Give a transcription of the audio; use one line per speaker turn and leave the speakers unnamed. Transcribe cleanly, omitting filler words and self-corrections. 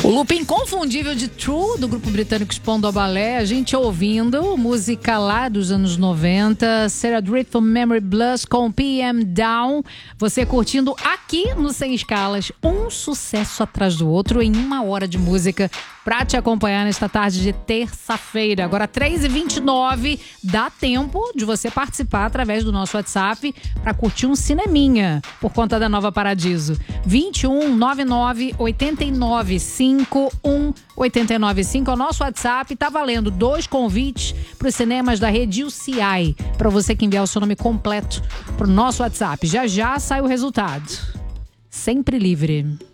O loop inconfundível de True, do grupo britânico Spandau-Ballet, a gente ouvindo música lá dos anos 90, Sarah Drake from Memory Blues com PM Down. Você curtindo aqui no Sem Escalas, um sucesso atrás do outro em 1 hora de música pra te acompanhar nesta tarde de terça-feira. Agora 3h29, dá tempo de você participar através do nosso WhatsApp pra curtir um cineminha por conta da Nova Paradiso. 21 99 89 51 895 é o nosso WhatsApp. Tá valendo 2 convites para os cinemas da rede UCI, para você que enviar o seu nome completo pro nosso WhatsApp. Já já sai o resultado. Sempre livre.